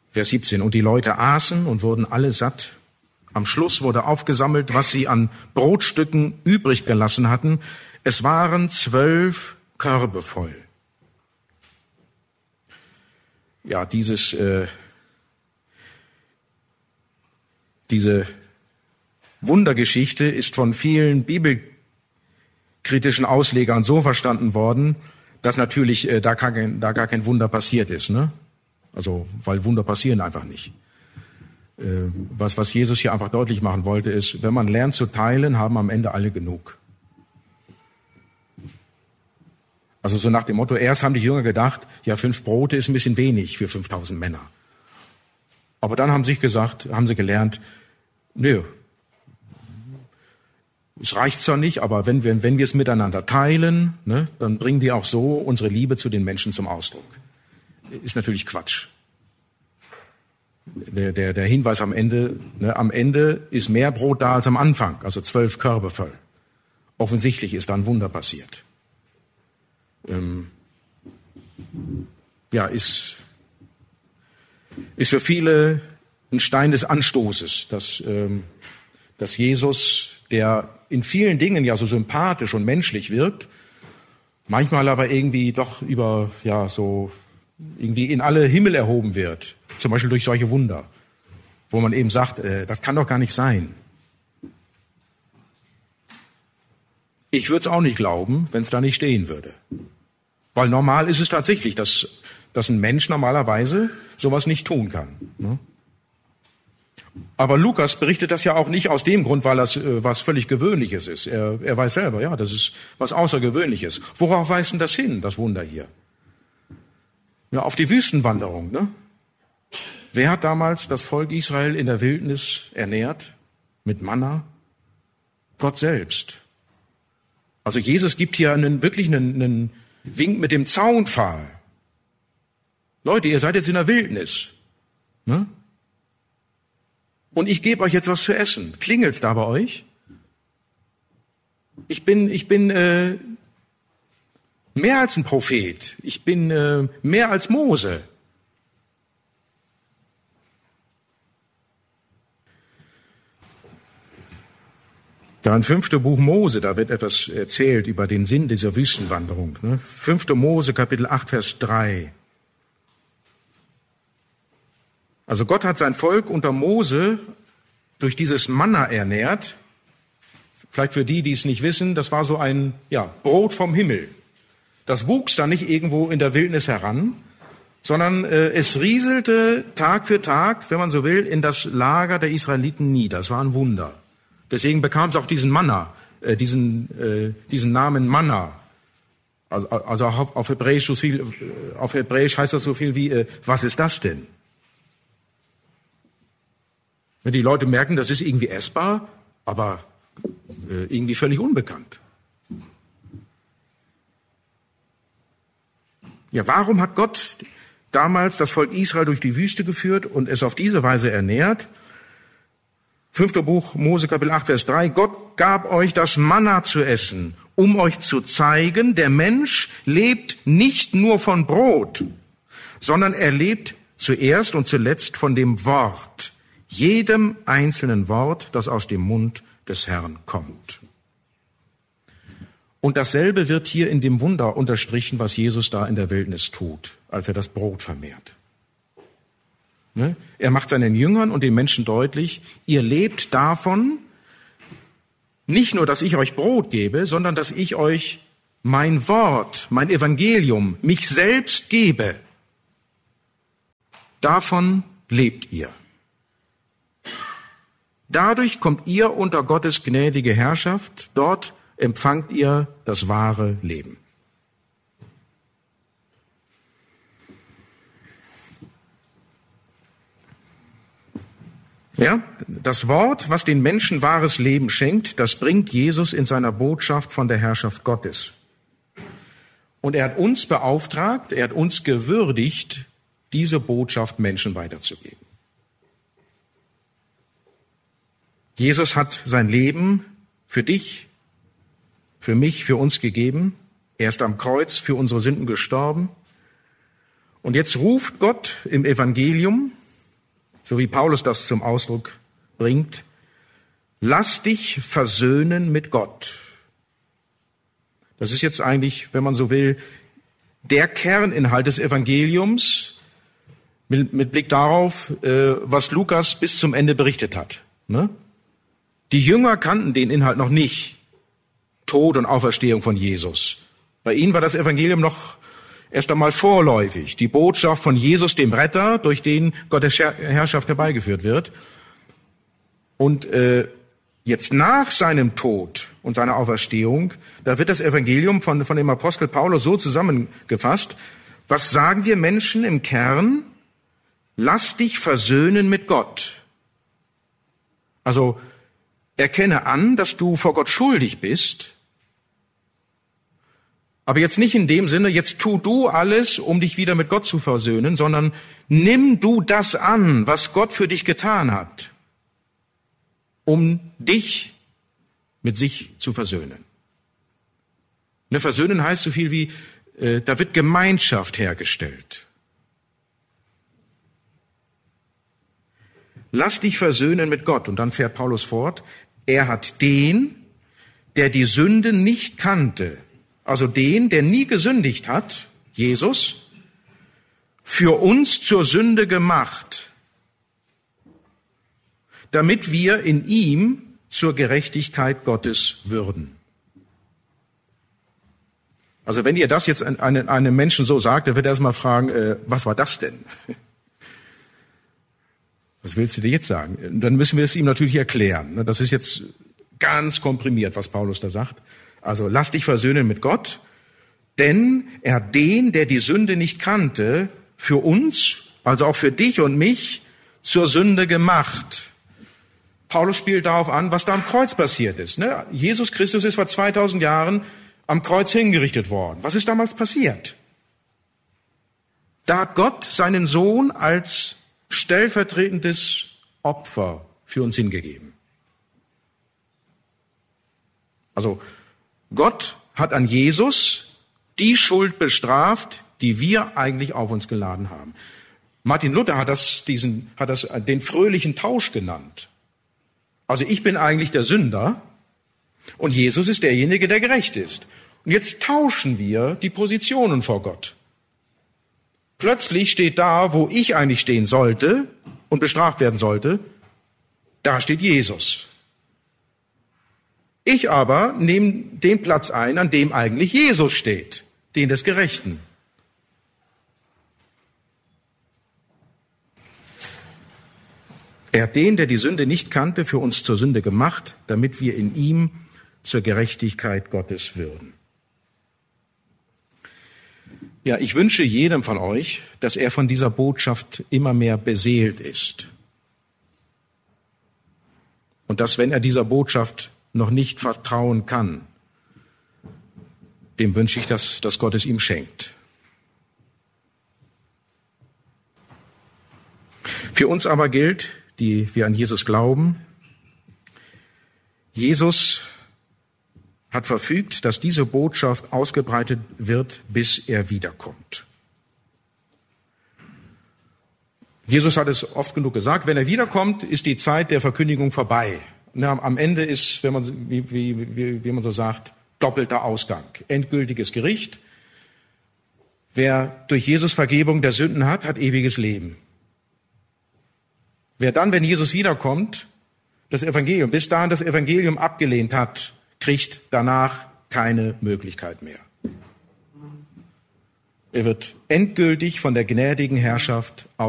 Vers 17. Und die Leute aßen und wurden alle satt. Am Schluss wurde aufgesammelt, was sie an Brotstücken übrig gelassen hatten. Es waren 12 Körbe voll. Ja, diese Wundergeschichte ist von vielen bibelkritischen Auslegern so verstanden worden, dass natürlich da gar kein Wunder passiert ist, ne? Also, weil Wunder passieren einfach nicht. Was Jesus hier einfach deutlich machen wollte, ist, wenn man lernt zu teilen, haben am Ende alle genug. Also so nach dem Motto, erst haben die Jünger gedacht, ja, 5 Brote ist ein bisschen wenig für 5000 Männer. Aber dann haben sie gelernt, nö, es reicht zwar nicht, aber wenn wir es miteinander teilen, ne, dann bringen wir auch so unsere Liebe zu den Menschen zum Ausdruck. Ist natürlich Quatsch. Der Hinweis am Ende, ne, am Ende ist mehr Brot da als am Anfang, also 12 Körbe voll. Offensichtlich ist da ein Wunder passiert. Ist für viele ein Stein des Anstoßes, dass Jesus, der in vielen Dingen ja so sympathisch und menschlich wirkt, manchmal aber irgendwie doch irgendwie in alle Himmel erhoben wird, zum Beispiel durch solche Wunder, wo man eben sagt, das kann doch gar nicht sein. Ich würde es auch nicht glauben, wenn es da nicht stehen würde. Weil normal ist es tatsächlich, dass ein Mensch normalerweise sowas nicht tun kann. Ne? Aber Lukas berichtet das ja auch nicht aus dem Grund, weil das was völlig Gewöhnliches ist. Er weiß selber, ja, das ist was Außergewöhnliches. Worauf weist denn das hin, das Wunder hier? Ja, auf die Wüstenwanderung, ne? Wer hat damals das Volk Israel in der Wildnis ernährt? Mit Manna? Gott selbst. Also Jesus gibt hier wirklich einen Wink mit dem Zaunpfahl. Leute, ihr seid jetzt in der Wildnis. Ne? Und ich gebe euch jetzt was zu essen. Klingelt's da bei euch? Ich bin mehr als ein Prophet. Ich bin mehr als Mose. Da im 5. Buch Mose, da wird etwas erzählt über den Sinn dieser Wüstenwanderung. 5. Mose, Kapitel 8, Vers 3. Also Gott hat sein Volk unter Mose durch dieses Manna ernährt. Vielleicht für die es nicht wissen, das war so ein Brot vom Himmel. Das wuchs dann nicht irgendwo in der Wildnis heran, sondern es rieselte Tag für Tag, wenn man so will, in das Lager der Israeliten nieder. Das war ein Wunder. Deswegen bekam es auch diesen Manna, diesen Namen Manna. Also auf Hebräisch heißt das so viel wie, was ist das denn? Wenn die Leute merken, das ist irgendwie essbar, aber irgendwie völlig unbekannt. Ja, warum hat Gott damals das Volk Israel durch die Wüste geführt und es auf diese Weise ernährt? 5. Buch Mose, Kapitel 8, Vers 3. Gott gab euch das Manna zu essen, um euch zu zeigen, der Mensch lebt nicht nur von Brot, sondern er lebt zuerst und zuletzt von dem Wort, jedem einzelnen Wort, das aus dem Mund des Herrn kommt. Und dasselbe wird hier in dem Wunder unterstrichen, was Jesus da in der Wildnis tut, als er das Brot vermehrt. Er macht seinen Jüngern und den Menschen deutlich, ihr lebt davon, nicht nur, dass ich euch Brot gebe, sondern dass ich euch mein Wort, mein Evangelium, mich selbst gebe. Davon lebt ihr. Dadurch kommt ihr unter Gottes gnädige Herrschaft, dort empfangt ihr das wahre Leben. Ja, das Wort, was den Menschen wahres Leben schenkt, das bringt Jesus in seiner Botschaft von der Herrschaft Gottes. Und er hat uns beauftragt, er hat uns gewürdigt, diese Botschaft Menschen weiterzugeben. Jesus hat sein Leben für dich, für mich, für uns gegeben. Er ist am Kreuz für unsere Sünden gestorben. Und jetzt ruft Gott im Evangelium so wie Paulus das zum Ausdruck bringt. Lass dich versöhnen mit Gott. Das ist jetzt eigentlich, wenn man so will, der Kerninhalt des Evangeliums mit Blick darauf, was Lukas bis zum Ende berichtet hat. Die Jünger kannten den Inhalt noch nicht. Tod und Auferstehung von Jesus. Bei ihnen war das Evangelium noch erst einmal vorläufig. Die Botschaft von Jesus, dem Retter, durch den Gottes Herrschaft herbeigeführt wird. Und jetzt nach seinem Tod und seiner Auferstehung, da wird das Evangelium von dem Apostel Paulus so zusammengefasst. Was sagen wir Menschen im Kern? Lass dich versöhnen mit Gott. Also erkenne an, dass du vor Gott schuldig bist. Aber jetzt nicht in dem Sinne, jetzt tu du alles, um dich wieder mit Gott zu versöhnen, sondern nimm du das an, was Gott für dich getan hat, um dich mit sich zu versöhnen. Ne, versöhnen heißt so viel wie, da wird Gemeinschaft hergestellt. Lass dich versöhnen mit Gott. Und dann fährt Paulus fort, er hat den, der die Sünde nicht kannte, also den, der nie gesündigt hat, Jesus, für uns zur Sünde gemacht, damit wir in ihm zur Gerechtigkeit Gottes würden. Also wenn ihr das jetzt einem Menschen so sagt, der wird erst mal fragen, was war das denn? Was willst du dir jetzt sagen? Dann müssen wir es ihm natürlich erklären. Das ist jetzt ganz komprimiert, was Paulus da sagt. Also lass dich versöhnen mit Gott, denn er hat den, der die Sünde nicht kannte, für uns, also auch für dich und mich, zur Sünde gemacht. Paulus spielt darauf an, was da am Kreuz passiert ist. Jesus Christus ist vor 2000 Jahren am Kreuz hingerichtet worden. Was ist damals passiert? Da hat Gott seinen Sohn als stellvertretendes Opfer für uns hingegeben. Also Gott hat an Jesus die Schuld bestraft, die wir eigentlich auf uns geladen haben. Martin Luther hat das den fröhlichen Tausch genannt. Also ich bin eigentlich der Sünder und Jesus ist derjenige, der gerecht ist. Und jetzt tauschen wir die Positionen vor Gott. Plötzlich steht da, wo ich eigentlich stehen sollte und bestraft werden sollte, da steht Jesus. Ich aber nehme den Platz ein, an dem eigentlich Jesus steht, den des Gerechten. Er hat den, der die Sünde nicht kannte, für uns zur Sünde gemacht, damit wir in ihm zur Gerechtigkeit Gottes würden. Ja, ich wünsche jedem von euch, dass er von dieser Botschaft immer mehr beseelt ist. Und dass, wenn er dieser Botschaft noch nicht vertrauen kann, dem wünsche ich, dass Gott es ihm schenkt. Für uns aber gilt, die wir an Jesus glauben, Jesus hat verfügt, dass diese Botschaft ausgebreitet wird, bis er wiederkommt. Jesus hat es oft genug gesagt, wenn er wiederkommt, ist die Zeit der Verkündigung vorbei. Am Ende ist, wenn man, wie man so sagt, doppelter Ausgang, endgültiges Gericht. Wer durch Jesus Vergebung der Sünden hat, hat ewiges Leben. Wer dann, wenn Jesus wiederkommt, bis dahin das Evangelium abgelehnt hat, kriegt danach keine Möglichkeit mehr. Er wird endgültig von der gnädigen Herrschaft